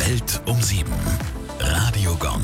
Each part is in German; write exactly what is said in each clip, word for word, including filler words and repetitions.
Welt um sieben. Radio Gong.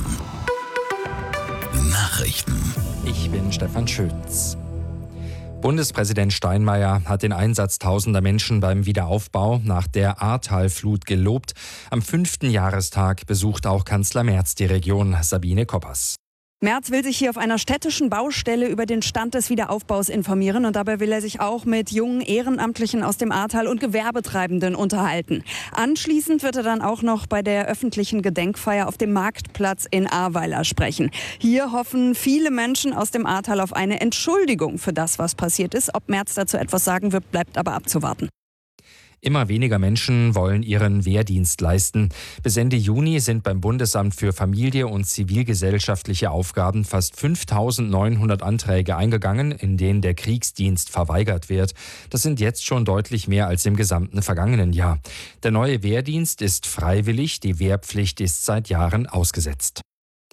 Nachrichten. Ich bin Stefan Schütz. Bundespräsident Steinmeier hat den Einsatz tausender Menschen beim Wiederaufbau nach der Ahrtal-Flut gelobt. Am fünften Jahrestag besucht auch Kanzler Merz die Region. Sabine Koppers. Merz will sich hier auf einer städtischen Baustelle über den Stand des Wiederaufbaus informieren und dabei will er sich auch mit jungen Ehrenamtlichen aus dem Ahrtal und Gewerbetreibenden unterhalten. Anschließend wird er dann auch noch bei der öffentlichen Gedenkfeier auf dem Marktplatz in Ahrweiler sprechen. Hier hoffen viele Menschen aus dem Ahrtal auf eine Entschuldigung für das, was passiert ist. Ob Merz dazu etwas sagen wird, bleibt aber abzuwarten. Immer weniger Menschen wollen ihren Wehrdienst leisten. Bis Ende Juni sind beim Bundesamt für Familie und zivilgesellschaftliche Aufgaben fast fünftausendneunhundert Anträge eingegangen, in denen der Kriegsdienst verweigert wird. Das sind jetzt schon deutlich mehr als im gesamten vergangenen Jahr. Der neue Wehrdienst ist freiwillig, die Wehrpflicht ist seit Jahren ausgesetzt.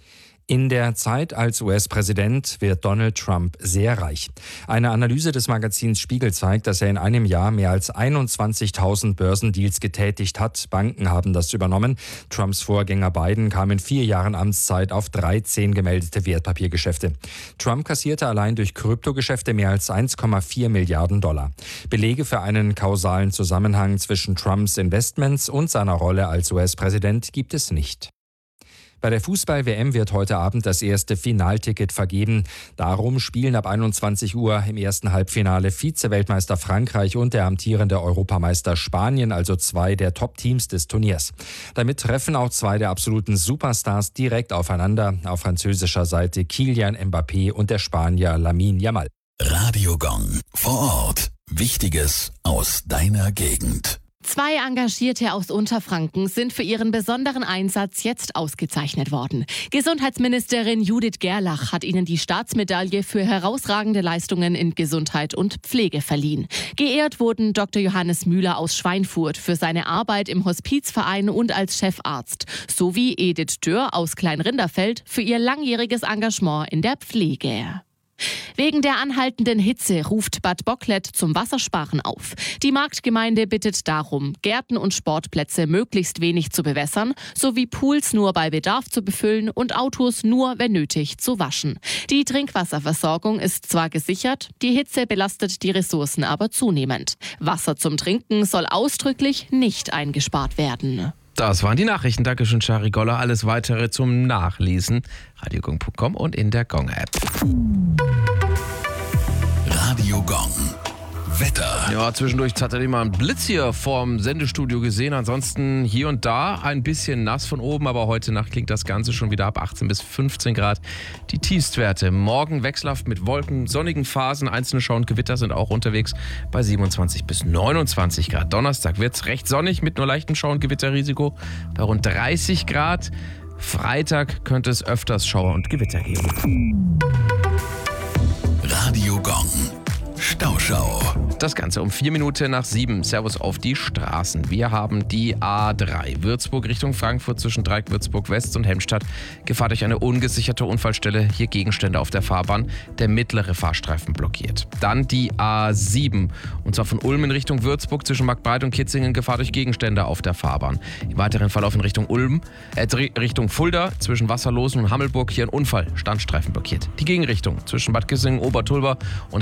In der Zeit als U S-Präsident wird Donald Trump sehr reich. Eine Analyse des Magazins Spiegel zeigt, dass er in einem Jahr mehr als einundzwanzigtausend Börsendeals getätigt hat. Banken haben das übernommen. Trumps Vorgänger Biden kam in vier Jahren Amtszeit auf dreizehn gemeldete Wertpapiergeschäfte. Trump kassierte allein durch Kryptogeschäfte mehr als eins Komma vier Milliarden Dollar. Belege für einen kausalen Zusammenhang zwischen Trumps Investments und seiner Rolle als U S-Präsident gibt es nicht. Bei der Fußball-W M wird heute Abend das erste Finalticket vergeben. Darum spielen ab einundzwanzig Uhr im ersten Halbfinale Vize-Weltmeister Frankreich und der amtierende Europameister Spanien, also zwei der Top-Teams des Turniers. Damit treffen auch zwei der absoluten Superstars direkt aufeinander. Auf französischer Seite Kylian Mbappé und der Spanier Lamine Yamal. Radio Gong. Vor Ort. Wichtiges aus deiner Gegend. Zwei Engagierte aus Unterfranken sind für ihren besonderen Einsatz jetzt ausgezeichnet worden. Gesundheitsministerin Judith Gerlach hat ihnen die Staatsmedaille für herausragende Leistungen in Gesundheit und Pflege verliehen. Geehrt wurden Doktor Johannes Müller aus Schweinfurt für seine Arbeit im Hospizverein und als Chefarzt, sowie Edith Dürr aus Kleinrinderfeld für ihr langjähriges Engagement in der Pflege. Wegen der anhaltenden Hitze ruft Bad Bocklet zum Wassersparen auf. Die Marktgemeinde bittet darum, Gärten und Sportplätze möglichst wenig zu bewässern, sowie Pools nur bei Bedarf zu befüllen und Autos nur, wenn nötig, zu waschen. Die Trinkwasserversorgung ist zwar gesichert, die Hitze belastet die Ressourcen aber zunehmend. Wasser zum Trinken soll ausdrücklich nicht eingespart werden. Das waren die Nachrichten. Dankeschön, Shari Goller. Alles Weitere zum Nachlesen. radiogong punkt com und in der Gong-App. Radio Gong. Wetter. Ja, zwischendurch hat er immer einen Blitz hier vorm Sendestudio gesehen. Ansonsten hier und da ein bisschen nass von oben, aber heute Nacht klingt das Ganze schon wieder ab achtzehn bis fünfzehn Grad. Die Tiefstwerte morgen wechselhaft mit Wolken, sonnigen Phasen. Einzelne Schauer und Gewitter sind auch unterwegs bei siebenundzwanzig bis neunundzwanzig Grad. Donnerstag wird es recht sonnig mit nur leichtem Schauer- und Gewitterrisiko bei rund dreißig Grad. Freitag könnte es öfters Schauer und Gewitter geben. Radio Gong. Stauschau. Das Ganze um vier Minuten nach sieben. Servus auf die Straßen. Wir haben die A drei. Würzburg Richtung Frankfurt zwischen Dreieck Würzburg West und Helmstadt. Gefahr durch eine ungesicherte Unfallstelle. Hier Gegenstände auf der Fahrbahn. Der mittlere Fahrstreifen blockiert. Dann die A sieben. Und zwar von Ulm in Richtung Würzburg zwischen Marktbreit und Kitzingen. Gefahr durch Gegenstände auf der Fahrbahn. Im weiteren Verlauf in Richtung Ulm, äh, Richtung Fulda zwischen Wasserlosen und Hammelburg. Hier ein Unfall. Standstreifen blockiert. Die Gegenrichtung zwischen Bad Kissingen, Obertulber und